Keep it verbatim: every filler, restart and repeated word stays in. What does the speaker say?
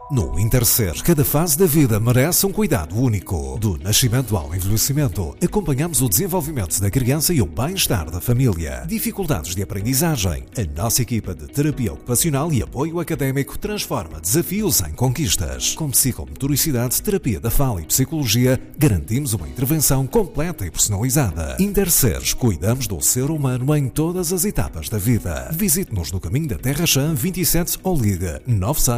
No Intercer, cada fase da vida merece um cuidado único. Do nascimento ao envelhecimento, acompanhamos o desenvolvimento da criança e o bem-estar da família. Dificuldades de aprendizagem. A nossa equipa de terapia ocupacional e apoio académico transforma desafios em conquistas. Com psicomotoricidade, terapia da fala e psicologia, garantimos uma intervenção completa e personalizada. Intercer, cuidamos do ser humano em todas as etapas da vida. Visite-nos no Caminho da Terra Chã vinte e sete ou ligue nove seis